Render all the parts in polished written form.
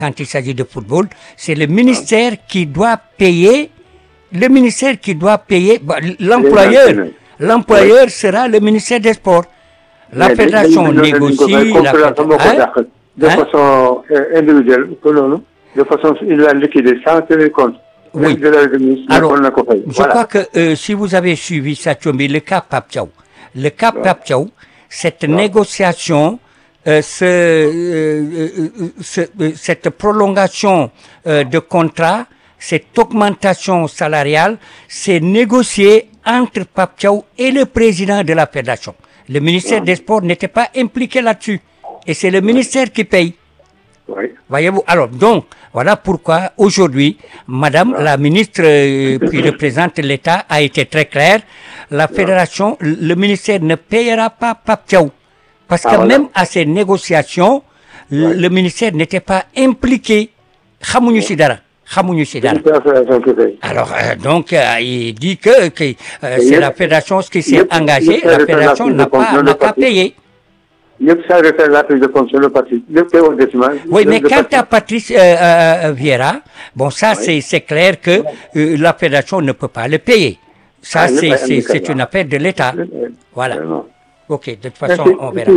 quand il s'agit de football, c'est le ministère qui doit payer. Le ministère qui doit payer, l'employeur sera le ministère des Sports. La fédération négocie. De façon individuelle, de façon il va liquider sans tenir compte. Oui. Alors, je crois que si vous avez suivi Satchombi, le cas Pape Thiaw, cette négociation, cette prolongation de contrat, cette augmentation salariale, c'est négocié entre Pape Thiaw et le président de la fédération. Le ministère des Sports n'était pas impliqué là-dessus. Et c'est le ministère qui paye. Oui. Voyez-vous? Alors, donc, voilà pourquoi aujourd'hui, Madame la ministre qui représente l'État a été très claire. La fédération, le ministère ne payera pas Pape Thiaw. Parce que même à ces négociations, le ministère n'était pas impliqué. Xamuñu ci dara. Alors, donc, il dit que c'est la fédération qui s'est engagée. La fédération n'a pas payé. Oui, mais quant à Patrice Vieira, bon, ça, c'est clair que la fédération ne peut pas le payer. Ça, c'est une affaire de l'État. Voilà. Ok, de toute façon, on verra.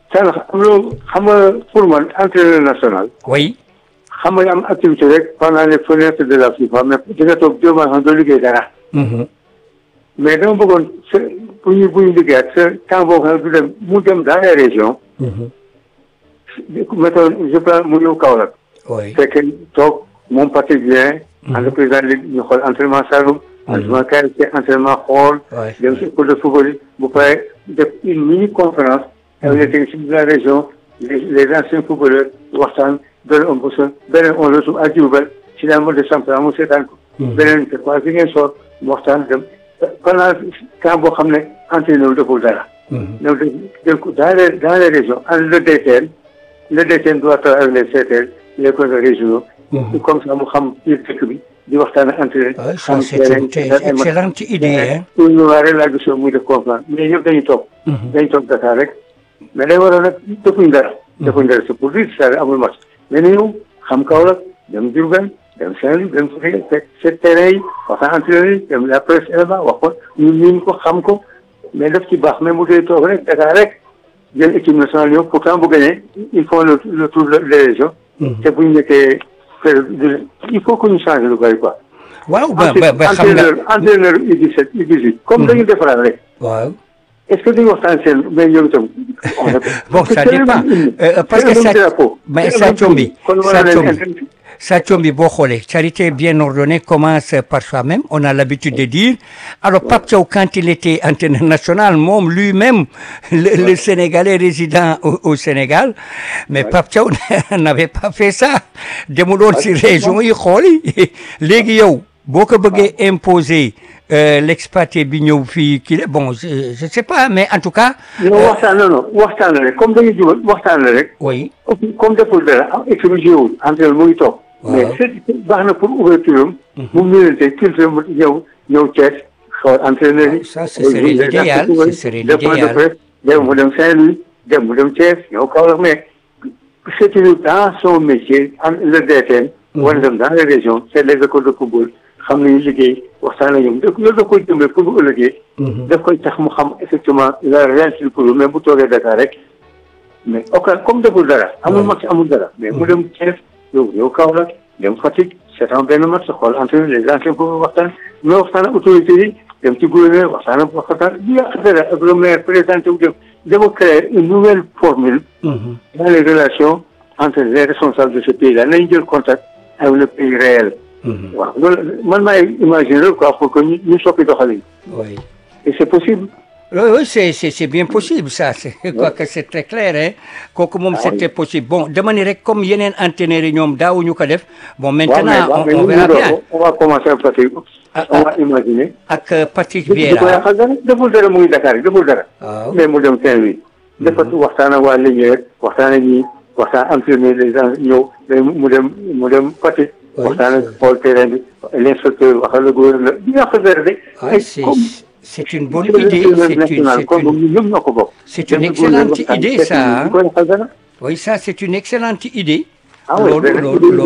Pour moi, entraîneur national. Oui. xam nga am activité rek pendant les fenêtres de la FIFA mais di nga toog 2 mois doo liggéey dara. mais dama bëggoon bu ñu liggéeyaat sa temps boo xam ne du dem mu dem dans les régions. mettons je prends mu ñëw Kaolack. oui fekk toog moom parti bien. en le président ñu xool entraînement Saloum. entraînement qualité entraînement xool. dem si école de football yi bu paree def une mini conférence. avec les techniciens de la région les anciens footballeurs waxtaan. beneen on peut beneen on retrouve à Diourbel si la mode de championnat mu seetaan ko. beneen c'est quoi fi ngeen soor waxtaan dem pendant temps boo xam ne entraîneur deful dara. donc dans les régions le DTN doit travailler avec les CTL les conseils régionaux. comme ça mu xam biir dëkk bi di waxtaan ak entraîneur. ça c'est une excellente idée. pour ñu waa relation muy def conférence mais ñëpp dañuy toog. dañuy toog Dakar rek mais day waroon nag defuñ dara. c'est pour dire ça amul match. mais ñëw xam Kaolack dem Diourbel dem Saint-Louis dem seen terrain yi waxtaan entraîneur yi dem la presse élément wax ko ñu miin ko xam ko mais daf ci baax mais mu dee toog rek Dakar rek jël équipe nationale ñëw pourtant bu gagné il faut le tour des régions. te bu ñu nekkee il faut que ñu changer lu bari quoi. waaw ba xam nga entraîneur U17 U18 comme dañu defaraat rek. waaw. est-ce que dañu waxtaan seen mais ñoom itam. bon ça dépend parce que Satchombi boo xoolee charité bien ordonnée commence par soi-même on a l'habitude de dire alors Pape Thiaw quand il était entraîneur national moom lui-même le Sénégalais résident au Sénégal mais Pape Thiaw n'avait pas fait ça demuloon si région yi xool yi léegi yow boo ko bëggee imposer l'expatrié bi ñëw fii kii la bon je sais pas mais en tout cas. waxtaan la rek comme dañuy jubal waxtaan la rek. oui. comme deful dara équipe bi jiwul entraîneur mu ngi toog. mais baax na pour ouverture am. mu miinante culture mu ñëw Thiès xool entraîneur yi. ça ce serait l'idéal ce serait l'idéal. dem mu dem Saint-Louis dem mu dem Thiès ñëw Kaolack mais c'est dans son métier le DTN. wala dem dans les régions c'est les écoles de football. xam nañu liggéey waxtaan ak ñoom loolu da koy jëmee pour bu ëllëgee. daf koy tax mu xam effectivement la réalité du problème mais bu toogee Dakar rek mais comme deful dara. amul match amul dara. mais mu dem Thiès yow Kaolack dem Fatick seetaan benn match xool entraîneur les anciens pour waxtaan mais waxtaan ak autorités yi dem ci gouverneur waxtaan bi nga xam ak le maire présenté wu dem dama créer une nouvelle formule. dans les relations entre les responsables de ce pays là nañu jël contact avec le pays réel. waaw loolu man maay imaginer quoi pour que ñu soppi doxalin. oui. et c'est possible. oui c'est bien possible ça c'est quoi que c'est très clair hein kooku moom c'était possible bon dama ni rek comme yeneen entraîneurs yi ñoom daawuñu ko def. bon maintenant on verra bien. on va commencer à Fatick. on va imaginer. ak Patrick Vieira. deful dara mu ngi Dakar deful dara. waaw mais mu dem Saint-Louis. dafa waxtaan ak waa Linguère waxtaan ak ñi waxtaan entraîneur les gens ñëw mu dem Fatick. waxtaan ak xool terrain bi l'inspecteur waxal le gouverneur bi nga ko verde. c'est une bonne idée c'est une excellente idée ça oui ça c'est une excellente idée Ah oui, loolu